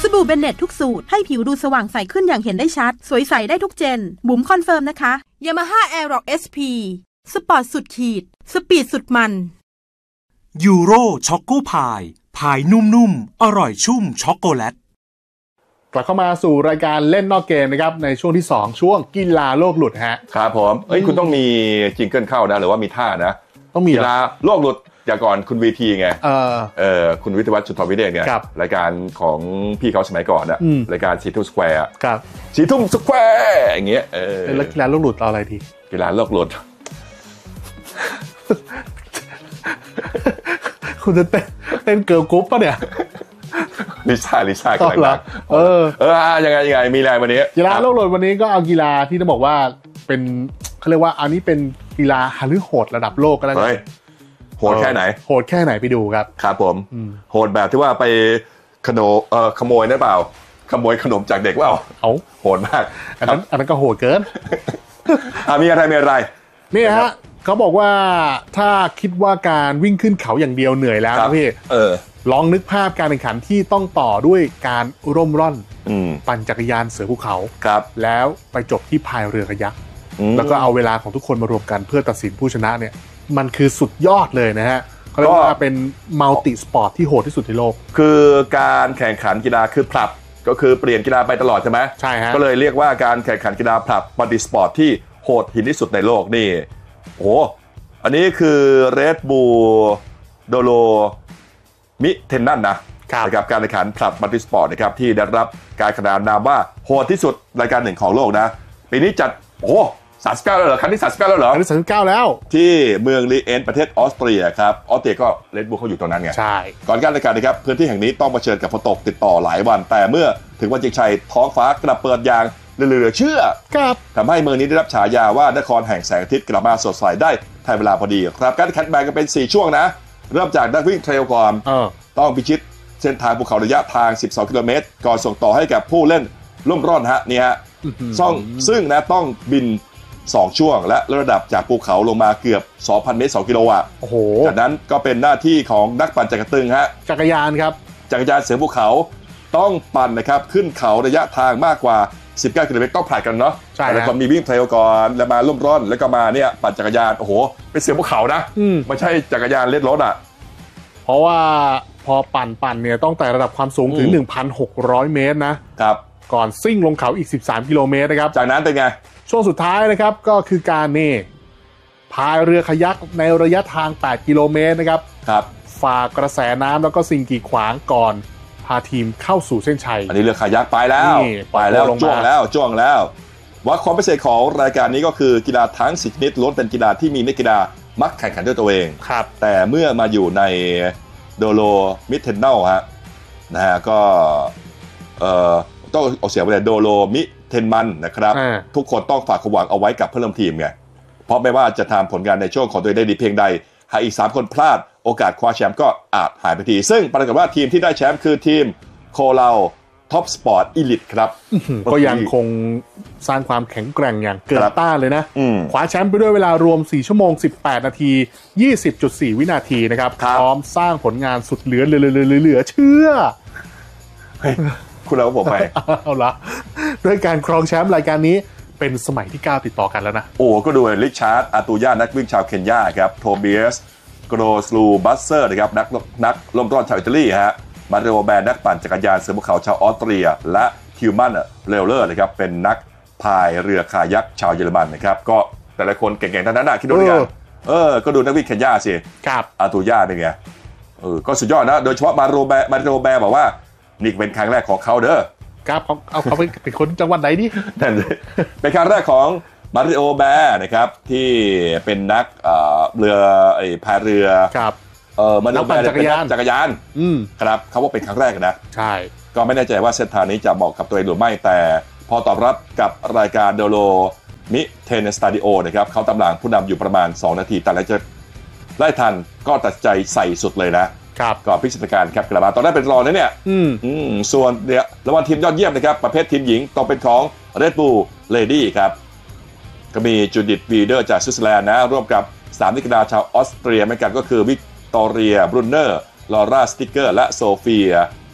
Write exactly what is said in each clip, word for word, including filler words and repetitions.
บู่เบนเน็ตทุกสูตรให้ผิวดูสว่างใสขึ้นอย่างเห็นได้ชัดสวยใสได้ทุกเจนบุ๋มคอนเฟิร์มนะคะ Yamaha Aerox เอส พี สปอร์ตสุดขีดสปีดสุดมันยูโรช็อกโกพายพายนุ่มๆอร่อยชุ่มช็อกโกแลตกลับเข้ามาสู่รายการเล่นนอกเกมนะครับในช่วงที่สองช่วงกีฬาโลกหลุดฮะครับผมเอ้ยคุณต้องมีจิงเกิลเข้านะหรือว่ามีท่านะต้องมีกีฬาโลกหลุดอย่างก่อนคุณวีทีไงเออเออคุณวิทยวัฒน์ชุนทรวิเดชไงรายการของพี่เขาสมัยก่อนอะรายการสีทุ่มสแควร์ครับสีทุ่มสแควร์อย่างเงี้ยเออแล้วกีฬาโลกหลุดเอาอะไรทีกีฬาโลกหลุดคุณจะเต้นเต้นเกิร์ลกรุ๊ปป่ะเนี่ยลิซ่าลิซ่ากันเหรอเออเออยังไงยังไงมีอะไรวันนี้กีฬาโลกหลุดวันนี้ก็เอากีฬาที่ต้องบอกว่าเป็นเขาเรียกว่าอันนี้เป็นกีฬาฮาลือโหดระดับโลกก็แล้วกันโหดแค่ไหนโหดแค่ไหนไปดูครับครับผมโหดแบบที่ว่าไปขโมยเอ่อขโมยได้เปล่าขโมยขนมจากเด็กเปล่าเอาโหดมากอันนั้นอันนั้นก็โหดเกินอ่ะมีอะไรมีอะไรนี่ฮะเขาบอกว่าถ้าคิดว่าการวิ่งขึ้นเขาอย่างเดียวเหนื่อยแล้วนะพี่เออลองนึกภาพการแข่งขันที่ต้องต่อด้วยการร่มร่อนปั่นจักรยานเสือภูเขาครับแล้วไปจบที่พายเรือคายักแล้วก็เอาเวลาของทุกคนมารวมกันเพื่อตัดสินผู้ชนะเนี่ยมันคือสุดยอดเลยนะฮะเขาเรียกว่าเป็นมัลติสปอร์ตที่โหดที่สุดในโลกคือการแข่งขันกีฬาคือผลัดก็คือเปลี่ยนกีฬาไปตลอดใช่ไหมใช่ฮะก็เลยเรียกว่าการแข่งขันกีฬาผลัดมัลติสปอร์ตที่โหดหินที่สุดในโลกนี่โอ้อันนี้คือ Red Bull Dolo มิเทนนันนะนะครับการแข่งขันผลัดมัลติสปอร์ตนะครับที่ได้รับการขนานนามว่าโหดที่สุดรายการหนึ่งของโลกนะปีนี้จัดโอ้สามสิบเก้าแล้วเหรอครั้งที่สามสิบเก้าแล้วเหรอครั้งที่สามสิบเก้าแล้วที่เมืองลีเอนประเทศออสเตรียครับออสเตรียก็เรดบูลเขาอยู่ตรงนั้นไงใช่ก่อนการรายการนะครับพื้นที่แห่งนี้ต้องเผชิญกับฝนตกติดต่อหลายวันแต่เมื่อถึงวันจริงชัยท้องฟ้ากลับเปิดอย่างเหลือเชื่อครับทำให้เมืองนี้ได้รับฉายาว่านครแห่งแสงอาทิตย์กลับมาสดใสได้ทันเวลาพอดีครับการแข่งขันแบ่งกันเป็นสี่ช่วงนะเริ่มจากนักวิ่งเทรลก่อนต้องพิชิตเส้นทางภูเขาระยะทางสิบสองกิโลเมตรก่อนส่งต่อให้กับผู้เล่นล่มร่อนฮะนี่ฮะซ่องซึ่งนะต้องบินสองช่วงและระดับจากภูเขาลงมาเกือบ สองพัน เมตรสองกิโลอ่ะโอ้โหจากนั้นก็เป็นหน้าที่ของนักปั่นจักรตึงฮะจักรยานครับจักรยานเสือภูเขาต้องปั่นนะครับขึ้นเขาระยะทางมากกว่าสิบเก้ากิโลเมตรต้องผลัดกันเนาะใช่แล้วก็มีวิ่งเทรลก่อนแล้วมาล่มร่อนแล้วก็มาเนี่ยปั่นจักรยานโอ้โหเป็นเสือภูเขานะไม่ใช่จักรยานเล็ดรถอ่ะเพราะว่าพอปั่นปั่นเนี่ยต้องไต่ระดับความสูงถึง หนึ่งพันหกร้อย เมตรนะครับก่อนซิ่งลงเขาอีกสิบสามกิโลเมตรนะครับจากนั้นเป็นไงช่วงสุดท้ายนะครับก็คือการนี่พายเรือคายักในระยะทางแปดกิโลเมตรนะครับครับฝ่ากระแสน้ำแล้วก็สิ่งกีดขวางก่อนพาทีมเข้าสู่เส้นชัยอันนี้เรือคายักไปแล้วไปแล้วจ้วงแล้วจ้วงแล้วว่าความพิเศษของรายการนี้ก็คือกีฬาทั้งสิบชนิดล้วนเป็นกีฬาที่มีนักกีฬามักแข่งขันด้วยตัวเองครับแต่เมื่อมาอยู่ในโดโลมิเทนนัลฮะนะฮะก็เอ่อต้องเอาเสียงไปเลยโดโลมิเทนมันนะครับทุกคนต้องฝากความหวังเอาไว้กับเพื่อนร่วมทีมไงเพราะไม่ว่าจะทำผลงานในช่วงของตัวเองได้ดีเพียงใดหากอีกสามคนพลาดโอกาสคว้าแชมป์ก็อาจหายไปทีซึ่งปรากฏว่าทีมที่ได้แชมป์คือทีมโคลาท็อปสปอร์ตอีลิทครับก็ยังคงสร้างความแข็งแกร่งอย่างเกินต้านเลยนะคว้าแชมป์ไปด้วยเวลารวมสี่ชั่วโมงสิบแปดนาที ยี่สิบจุดสี่ วินาทีนะครับพร้อมสร้างผลงานสุดเหลือเหลือเหลือเชื่อคุณเราก็บอกไปเอาละด้วยการครองแชมป์รายการนี้เป็นสมัยที่เก้าติดต่อกันแล้วนะโอ้ก็ดูริชาร์ดอาตูย่านักวิ่งชาวเคนยาครับโทเบียสโกรสลูบัสเซอร์นะครับนักนักล่มร่อนชาวอิตาลีฮะมาริโอแบนนักปั่นจักรยานเสือภูเขาชาวออสเตรียและฮิวมันเรลเลอร์นะครับเป็นนักพายเรือคายักชาวเยอรมันนะครับก็แต่ละคนเก่งๆทั้งนั้นนะคิดดูดิกันเออก็ดูนักวิ่งเคนยาสิครับอาตูย่าเป็นไงเออก็สุดยอดนะโดยเฉพาะมาริโอแบมาริโอแบบอกว่านี่เป็นครั้งแรกของเขาเด้อครับเขาเอาเขาเป็นคนจังหวัดไหนดิเป็นครั้งแรกของมาริโอแบนะครับที่เป็นนักเรือไอ้พายเรือครับเออมาริโอแบจักรยานจักรยานอืมครับเขาว่าเป็นครั้งแรกนะใช่ก็ไม่แน่ใจว่าเส้นทางนี้จะเหมาะกับตัวเองหรือไม่แต่พอตอบรับกับรายการโดโลมิเทนสตาดิโอนะครับเขาตำหลังผู้นำอยู่ประมาณสองนาทีแต่แล้วจะไล่ทันก็ตัดใจใส่สุดเลยนะครับก็พิชิตการครับกลับมาตอนแรกเป็นรองนะเนี่ยอืมอืมส่วนเนี่ยรางวัลทีมยอดเยี่ยมนะครับประเภททีมหญิงตกเป็นของ Red Bull Lady ครับก็มีจูดิธวีเดอร์จากสวิตเซอร์แลนด์นะร่วมกับสามนักกีฬาชาวออสเตรียเหมือนกันก็คือวิกตอเรียบรูเนอร์ลอร่าสติกเกอร์และโซเฟียเป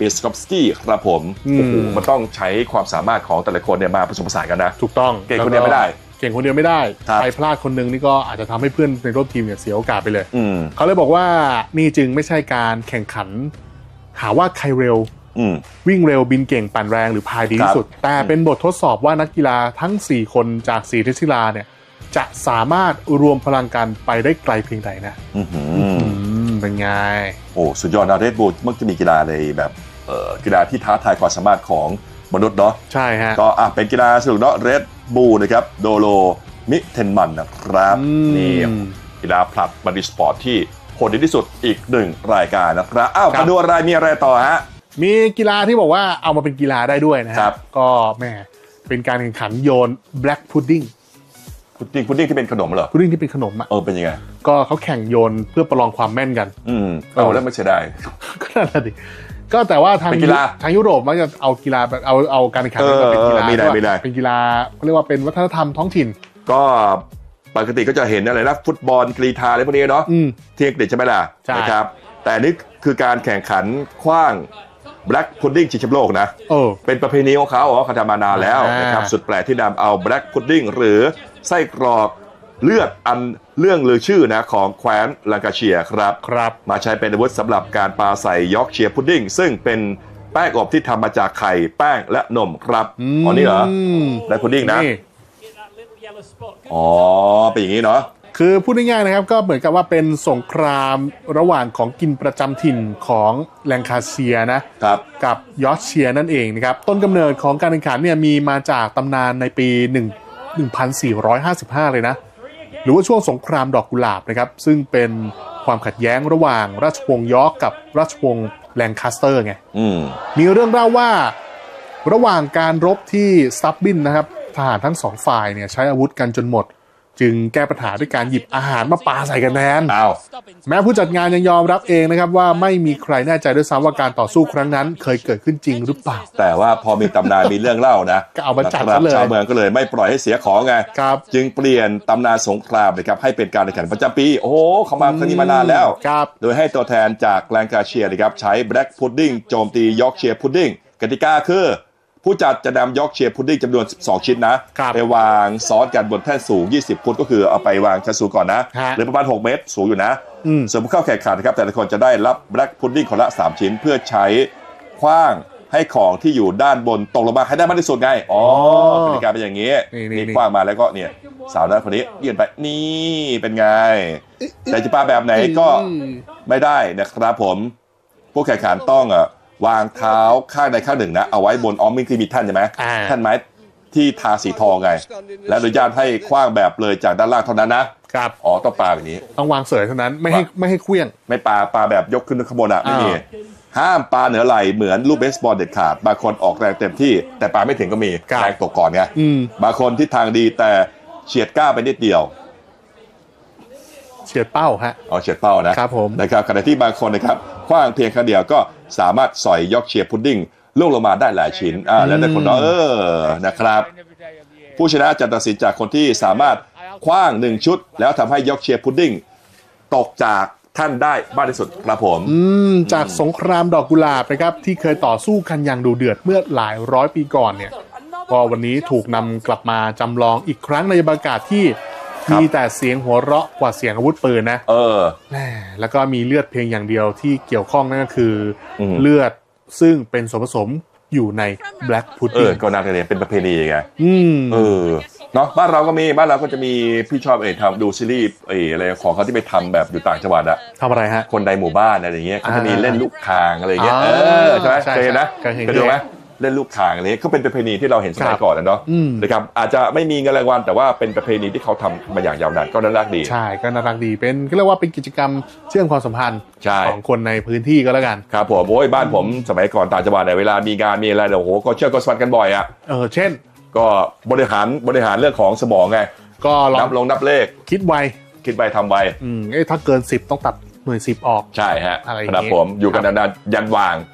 ปิสกอฟสกี้ครับผมโอ้โหมันต้องใช้ความสามารถของแต่ละคนเนี่ยมาผสมผสานกันนะถูกต้องเก่งคนเดียวไม่ได้เก่งคนเดียวไม่ได้ใครพลาดคนนึงนี่ก็อาจจะทำให้เพื่อนในร่วมทีมเนี่ยเสียโอกาสไปเลยเขาเลยบอกว่านี่จึงไม่ใช่การแข่งขันหาว่าใครเร็ววิ่งเร็วบินเก่งปั่นแรงหรือพายดีที่สุดแต่เป็นบททดสอบว่านักกีฬาทั้งสี่คนจากสี่ทิศลาเนี่ยจะสามารถรวมพลังกันไปได้ไกลเพียงใดนะเป็นไงโอ้สุดยอดนะเรดบูลมักจะมีกีฬาในแบบกีฬาที่ท้าทายความสามารถของมนุษย์เนาะใช่ฮะก็อ่ะเป็นกีฬาสนุกเนาะเรดบูลนะครับโดโลมิเทนมันนะครับนี่กีฬาผลัดบัดดี้สปอร์ตที่โหดที่สุดอีกหนึ่งรายการนะครับอ้าวมาดูอะไรมีอะไรต่อฮะมีกีฬาที่บอกว่าเอามาเป็นกีฬาได้ด้วยนะครับก็แม่เป็นการแข่งขันโยนแบล็กพุดดิ้งพุดดิ้งพุดดิ้งที่เป็นขนมเหรอพุดดิ้งที่เป็นขนมอ่ะเออเป็นยังไงก็เขาแข่งโยนเพื่อประลองความแม่นกันอืมเอาแล้วไม่เสียดายก็นั่นแหละดิก็แต่ว่าทางทางยุโรปมักจะเอากีฬาเอาเอาการแข่งขันเป็นกีฬาไม่ได้ไม่ได้เป็นกีฬาเขาเรียกว่าเป็นวัฒนธรรมท้องถิ่นก็ปกติก็จะเห็นอะไรนะฟุตบอลกรีฑาอะไรพวกนี้เนาะที่อังกฤษใช่ไหมล่ะนะครับแต่นี่คือการแข่งขันขว้างแบล็กพุดดิ้งชิงแชมป์โลกนะเป็นประเพณีของเขาเขาทำมานานแล้วนะครับสุดแปลกที่นำเอาแบล็กพุดดิ้งหรือไส้กรอกเลือดอันเรื่องลือชื่อนะของแคว้นลังกาเชียร์ครับครับมาใช้เป็นอาวุธสำหรับการปาใส่ยอร์กเชียร์พุดดิ้งซึ่งเป็นแป้งอบที่ทำมาจากไข่แป้งและนมครับอ๋อนี่เหรอแบล็กพุดดิ้งนะอ๋อเป็นอย่างนี้เนาะคือพูดง่ายๆนะครับก็เหมือนกับว่าเป็นสงครามระหว่างของกินประจำถิ่นของแลงคาเชียร์นะครับกับยอร์กเชียร์นั่นเองนะครับต้นกำเนิดของการแข่งขันเนี่ยมีมาจากตำนานในปีหนึ่งพันสี่ร้อยห้าสิบห้าเลยนะหรือว่าช่วงสงครามดอกกุหลาบนะครับซึ่งเป็นความขัดแย้งระหว่างราชวงศ์ยอร์กกับราชวงศ์แลงคาสเตอร์ไงมีเรื่องเล่าว่าระหว่างการรบที่ซับบินนะครับทหารทั้งสองฝ่ายเนี่ยใช้อาวุธกันจนหมดจึงแก้ปัญหาด้วยการหยิบอาหารมาปาใส่กันแทนแม้ผู้จัดงานยังยอมรับเองนะครับว่าไม่มีใครแน่ใจด้วยซ้ำว่าการต่อสู้ครั้งนั้นเคยเกิดขึ้นจริงหรือเปล่าแต่ว่าพอมีตำนานมีเรื่องเล่านะก็เอามาจัดเลยชาวเมืองก็เลยไม่ปล่อยให้เสียของไงจึงเปลี่ยนตำนานสงครามนะครับให้เป็นการแข่งขันประจำปีโอ้โหเขามาครั้งนี้มานานแล้วโดยให้ตัวแทนจากแลงคาเชียร์นะครับใช้แบล็กพุดดิ้งโจมตียอร์กเชียร์พุดดิ้งกติกาคือผู้จัดจะนำยอร์กเชียร์พุดดิ้งจำนวนสิบสองชิ้นนะไปวางซ้อนกันบนแท่นสูงยี่สิบฟุตก็คือเอาไปวางชั้นสูงก่อนนะหรือประมาณหกเมตรสูงอยู่นะส่วนผู้เข้าแข่งขันนะครับแต่ละคนจะได้รับแบล็กพุดดิ้งคนละสามชิ้นเพื่อใช้ขว้างให้ของที่อยู่ด้านบนตกลงมาให้ได้มากที่สุดไงอ๋อกติกาเป็นอย่างนี้นี่ขว้างมาแล้วก็เนี่ยสาวน้อยคนนี้ยื่นไปนี่เป็นไงแต่จะปาแบบไหนก็ไม่ได้นะครับผมผู้แข่งขันต้องอ่ะวางเท้าข้างใดข้างหนึ่งนะเอาไว้บนออมมิ่งที่มีแท่นใช่ไหมแท่นไม้ที่ทาสีทองไงและอนุญาตให้ขว้างแบบเลยจากด้านล่างเท่านั้นนะครับอ๋อต้องปาแบบนี้ต้องวางเสยเท่านั้นไม่ให้ไม่ให้เคลื่อนไม่ปาปาแบบยกขึ้นข้างบนอ่ะไม่มีห้ามปาเหนือไหล่เหมือนลูกเบสบอลเด็ดขาดบางคนออกแรงเต็มที่แต่ปาไม่ถึงก็มีแรงตกก่อนไงบางคนทิศทางดีแต่เฉียดก้าวไปนิดเดียวเฉียดเป้าฮะอ๋อเฉียดเป้านะครับผมนะครับขณะที่บางคนนะครับขว้างเพียงครั้งเดียวก็สามารถสอยยอร์กเชียร์พุดดิ้งล่วงลงมาได้หลายชิ้นอ่าแล้วแต่คนเออนะครับผู้ชนะจะตัดสินจากคนที่สามารถขว้างหนึ่งชุดแล้วทำให้ยอร์กเชียร์พุดดิ้งตกจากท่านได้มากที่สุดครับผมอืมจากสงครามดอกกุหลาบนะครับที่เคยต่อสู้กันอย่างดุเดือดเมื่อหลายร้อยปีก่อนเนี่ยก็วันนี้ถูกนำกลับมาจำลองอีกครั้งในบรรยากาศที่มีแต่เสียงหัวเราะกว่าเสียงอาวุธปืนนะเออแล้วก็มีเลือดเพียงอย่างเดียวที่เกี่ยวข้องนั่นก็คือเลือดซึ่งเป็นส่วนผสมอยู่ในแบล็กพุดดิ้งเออก็น่าจะเรียนเป็นประเพณีไงเออเนาะบ้านเราก็มีบ้านเราก็จะมีพี่ชอบเอ๋ทำดูซีรีส์เอ๋อะไรของเขาที่ไปทำแบบอยู่ต่างจังหวัดอะทำอะไรฮะคนใดหมู่บ้านอะไรอย่างเงี้ยเขาจะมีเล่นลูกคางอะไรอย่างเงี้ยเออใช่ไหมเคยนะเคยดูไหมเล่นลูกคางอะไรนี้ก็เป็นประเพณีที่เราเห็นสมัยก่อนนะเนาะนะครับอาจจะไม่มีเงินรางวัลแต่ว่าเป็นประเพณีที่เขาทำมาอย่างยาวนานก็น่ารักดีใช่ก็น่ารักดีเป็นก็เรียกว่าเป็นกิจกรรมเชื่อมความสัมพันธ์ของคนในพื้นที่ก็แล้วกันครับผมโอ้ยบ้านผมสมัยก่อนต่างจังหวัดเนี่ยเวลามีงานมีอะไรเดี๋ยวโอ้โหก็เชื่อมกันสวัสดิ์กันบ่อยอ่ะเออเช่นก็บริหารบริหารเรื่องของสมองไงก็นับลงนับเลขคิดไวคิดไวทำไวอืมเอ้ถ้าเกินสิบต้องตัดหน่วยสิบออกใช่ฮะครับผมอยู่กันนานๆยันวาง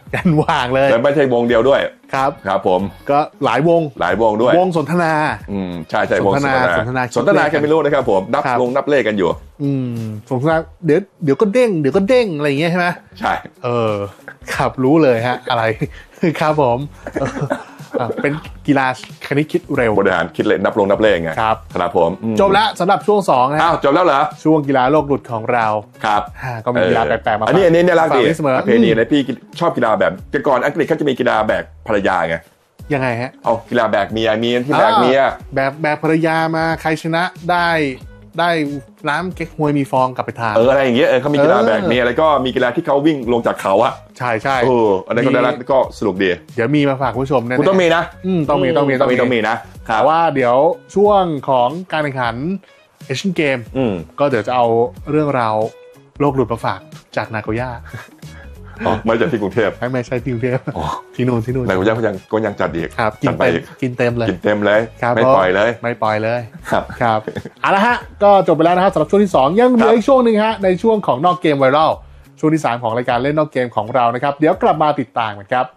กันวางเลยและไม่ใช่วงเดียวด้วยครับครับผมก็หลายวงหลายวงด้วยวงสนทนาอืมใช่ใช่วงสนทนาสนทนาสนทนาแค่ไม่รู้นะครับผมนับลงนับเลขกันอยู่อืมสนทนาเดี๋ยวเดี๋ยวก็เด้งเดี๋ยวก็เด้งอะไรอย่างเงี้ยใช่ไหมใช่เออครับรู้เลยฮะอะไรครับผมเป็นกีฬาคณิตคิดเร็วบริหารคิดเลขนับลงนับเลขไงครับครับผมจบแล้วสำหรับช่วงสองนะอ้าวจบแล้วเหรอช่วงกีฬาโลกหลุดของเราครับก็มีกีฬาแปลกๆมาอันนี้อันนี้เนี่ยรักดีประเพณีเลยพี่ชอบกีฬาแบบแต่ก่อนอังกฤษเขาจะมีกีฬาแบกภรรยาไงยังไงฮะเอากีฬาแบกเมียมีที่แบกเมียแบบแบกภรรยามาใครชนะได้ได้น้ำเก๊กฮวยมีฟองกลับไปทานเอออะไรอย่างเงี้ยเออเขามีกีฬาแบกเมียแล้วก็มีกีฬาที่เขาวิ่งลงจากเขาอะใช่ใช่เอออันนี้ก็ได้รับก็สนุกดีเดี๋ยวมีมาฝากผู้ชมแน่ๆคุณต้องมีนะอืมต้องมีต้องมีต้องมีต้องมีนะแต่ว่าเดี๋ยวช่วงของการแข่งขันเอเชียนเกมก็เดี๋ยวจะเอาเรื่องราวโลกหลุดมาฝากจากนาโกย่าอ๋อไม่ใช่ที่กรุงเทพไม่ไม่ใช่ที่กรุงเทพที่นู่นที่นู่นนาโกย่าก็ยังก็ยังจัดอีกครับกินเต็มกินเต็มเลยกินเต็มเลยไม่ปล่อยเลยไม่ปล่อยเลยครับครับเอาละฮะก็จบไปแล้วนะครับสำหรับช่วงที่สองยังเหลืออีกช่วงนึงฮะในช่วงของนอกเกมไวรัลช่วงที่สามของรายการเล่นนอกเกมของเรานะครับเดี๋ยวกลับมาติดตามกันครับ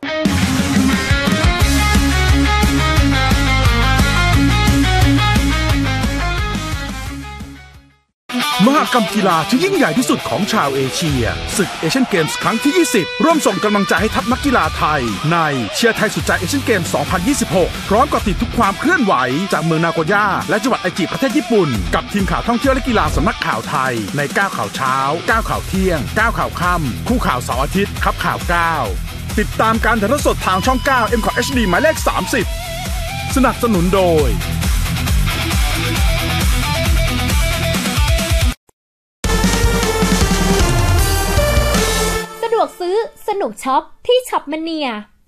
มหกรรมกีฬาที่ยิ่งใหญ่ที่สุดของชาวเอเชียศึกเอเชียนเกมส์ครั้งที่ยี่สิบร่วมส่งกำลังใจให้ทัพนักกีฬาไทยในเชียร์ไทยสุดใจเอเชียนเกมส์สองพันยี่สิบหกพร้อมกับติดทุกความเคลื่อนไหวจากเมืองนาโกย่าและจังหวัดไอจิประเทศญี่ปุ่นกับทีมข่าวท่องเที่ยวและกีฬาสำนักข่าวไทยในเก้าข่าวเช้าเก้าข่าวเที่ยงเก้าข่าวค่ำคู่ข่าวเสาร์อาทิตย์ครับข่าวเก้าติดตามการถ่ายทอดสดทางช่องเก้า เอ็ม คอท เอช ดี หมายเลขสามสิบสนับสนุนโดยสะดวกซื้อสนุกช็อปที่ช็อปมะเนีย